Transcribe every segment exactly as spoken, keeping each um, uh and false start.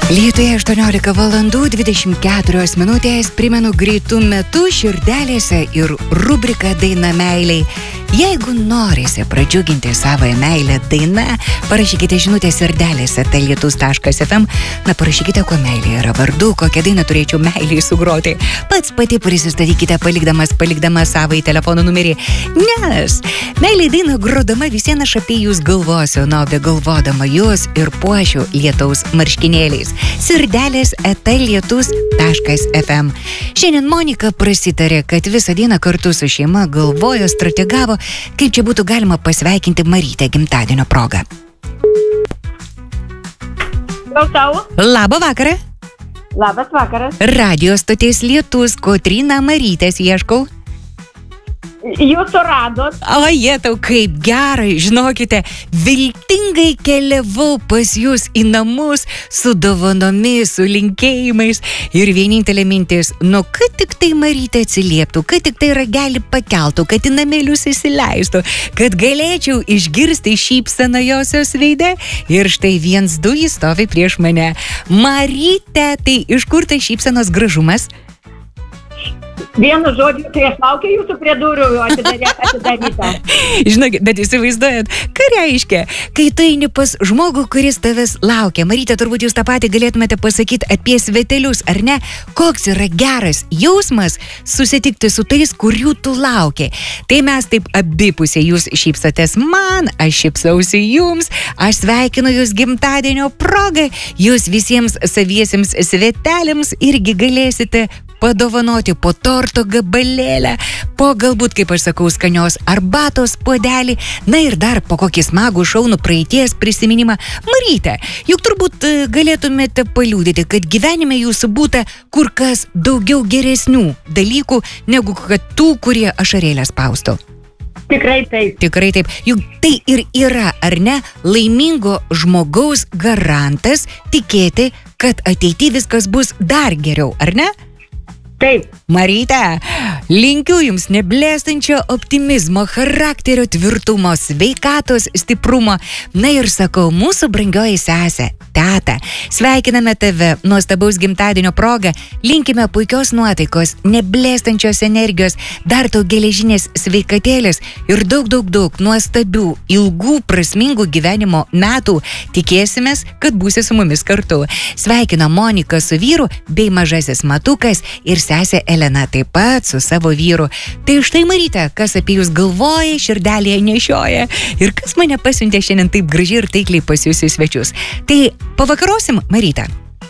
Lietuvai aštuoniolika valandų dvidešimt keturios minutės, primenu greitų metų širdelėse ir rubrika Daina meiliai. Jeigu norisi pradžiuginti savo meilę daina, parašykite žinutę širdelėse lietus taškas ef em, na parašykite, kuo meilė yra vardu, kokią dainą turėčiau meiliai sugroti. Pats pati prisistatykite palikdamas, palikdamas savo į telefono numerį, nes meiliai dainą grodama visieną aš apie jūs galvosiu, na, be galvodama jūs ir puošiu lietaus marškinėliais. Sirdelės eta lietus taškas ef em. Šiandien Monika prasitarė, kad visą dieną kartu su šeima galvojo, strategavo, kaip čia būtų galima pasveikinti Marytę gimtadienio progą. Klausau. Labą vakarą. Labas vakaras. Radio stoties Lietus, Kotryna Marytės ieškau. Jūs suradot. O, jetau, kaip gerai, žinokite, viltingai keliavau pas jūs į namus su dovanomis, su linkėjimais ir vienintelė mintis, nu, kad tik tai Marytė atsilieptų, kad tik tai ragelį pakeltų, kad į namelius įsileistų, kad galėčiau išgirsti šypseną josios veide ir štai viens du jis stovi prieš mane. Marytė, tai iš kur tai šypsenos gražumas? Vienu žodžiu, tai aš laukiu jūsų prie durų atidaryta. Žinokit, bet įsivaizduojat, ką reiškia, kai tu eini pas žmogų, kuris tavęs laukia. Marytė, turbūt jūs tą patį galėtumėte pasakyti apie svetelius, ar ne? Koks yra geras jausmas susitikti su tais, kurių tu lauki. Tai mes taip abipusiai, jūs šypsotės man, aš šypsausi jums, aš sveikinu jūs gimtadienio progą, jūs visiems saviesiems sveteliams irgi galėsite padovanoti po torto gabalėlę, po galbūt, kaip aš sakau, skanios arbatos puodelį, na ir dar po kokį smagų šaunų praeities prisiminimą. Marytė, juk turbūt galėtumėte paliūdyti, kad gyvenime jūsų būta kur kas daugiau geresnių dalykų, negu kad tų, kurie ašarėlę spaustų. Tikrai taip. Tikrai taip. Juk tai ir yra, ar ne, laimingo žmogaus garantas tikėti, kad ateityje viskas bus dar geriau, ar ne? Taip. Marytė, linkiu jums neblėstančio optimizmo, charakterio tvirtumo, sveikatos stiprumo. Na ir sakau, mūsų brangioji sesė, teta, sveikiname tave nuostabaus gimtadienio progą, linkime puikios nuotaikos, neblėstančios energijos, dar tau geležinės sveikatėlės ir daug, daug, daug nuostabių, ilgų, prasmingų gyvenimo metų. Tikėsimės, kad būsi su mumis kartu. Sveikina Monika su vyru bei mažasis Matukas ir sesė Elena taip pat su savo vyru. Tai štai Marytė, kas apie jūs galvoja, širdelėje nešioja ir kas mane pasiuntė šiandien taip gražiai ir taikliai pas jūs į svečius. Tai pavakarosim, Marytė?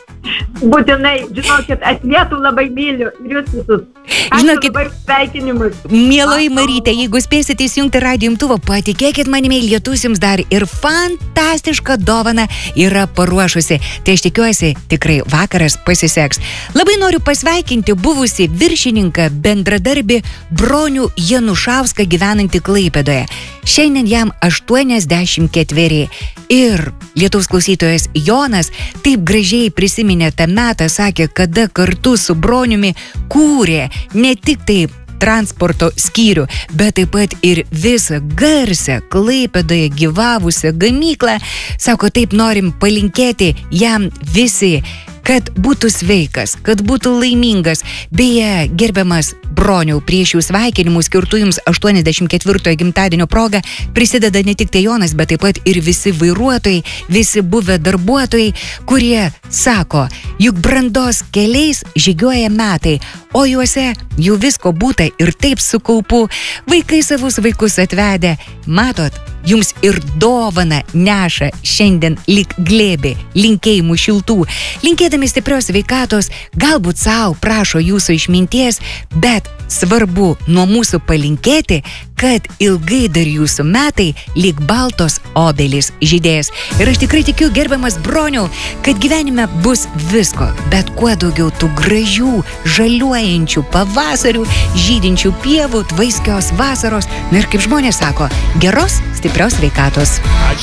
Būtinai, žinokit, aš Lietuvą labai myliu ir jūs visus. Aš žinokit, labai sveikinimus. Mieloji Marytė, jeigu spėsite įsijungti radijo imtuvą, patikėkit manimi, Lietus jums dar ir fantastišką dovaną yra paruošusi. Tai aš tikiuosi, tikrai vakaras pasiseks. Labai noriu pasveikinti buvusi viršininką, bendradarbį Bronių Janušauską gyvenantį Klaipėdoje. Šiandien jam aštuoniasdešimt ketveri. Ir Lietuvos klausytojas Jonas taip gražiai prisiminė tą metą, sakė, kada kartu su Broniumi kūrė ne tik taip transporto skyrių, bet taip pat ir visą garsę Klaipėdoje gyvavusią gamyklą. Sako, taip norim palinkėti jam visi, kad būtų sveikas, kad būtų laimingas. Beje, gerbiamas Broniau, prieš jų sveikinimų skirtų jums aštuoniasdešimt ketvirtojo gimtadienio progą prisideda ne tik tai Jonas, bet taip pat ir visi vairuotojai, visi buvę darbuotojai, kurie sako, juk brandos keliais žygiuoja metai, o juose jų visko būta ir taip su kaupu, vaikai savus vaikus atvedę. Matot, jums ir dovana neša šiandien lyg glėbį linkėjimų šiltų. Linkėdami stiprios sveikatos, galbūt savo prašo jūsų išminties, bet svarbu nuo mūsų palinkėti, kad ilgai dar jūsų metai lyg baltos obelys žydės. Ir aš tikrai tikiu, gerbiamas Broniau, kad gyvenime bus visko, bet kuo daugiau tų gražių, žaliuojančių pavasarių, žydinčių pievų, tvaiskios vasaros. Na ir kaip žmonės sako, geros, stiprios sveikatos.